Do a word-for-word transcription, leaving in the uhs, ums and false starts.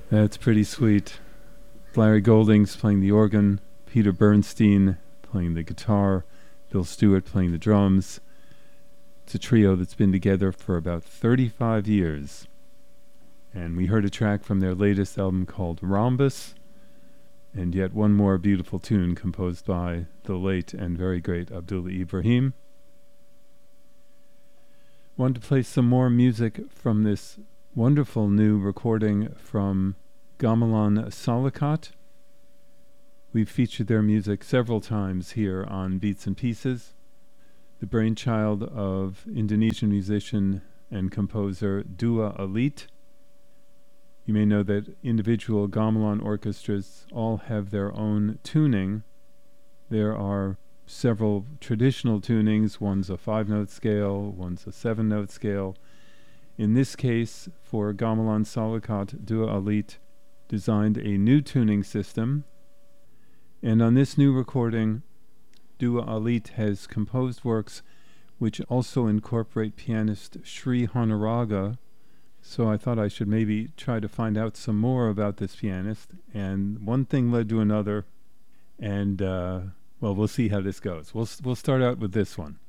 That's pretty sweet. Larry Goldings playing the organ, Peter Bernstein playing the guitar, Bill Stewart playing the drums. It's a trio that's been together for about thirty-five years. And we heard a track from their latest album called Rhombus, and yet one more beautiful tune composed by the late and very great Abdullah Ibrahim. Wanted to play some more music from this wonderful new recording from Gamelan Salikat. We've featured their music several times here on Beats and Pieces. The brainchild of Indonesian musician and composer Dua Alit. You may know that individual gamelan orchestras all have their own tuning. There are several traditional tunings. One's a five-note scale, one's a seven-note scale. In this case, for Gamelan Salikat, Dua Alit designed a new tuning system. And on this new recording, Dua Alit has composed works which also incorporate pianist Sri Honaraga. So I thought I should maybe try to find out some more about this pianist. And one thing led to another. And, uh, well, we'll see how this goes. We'll, we'll start out with this one.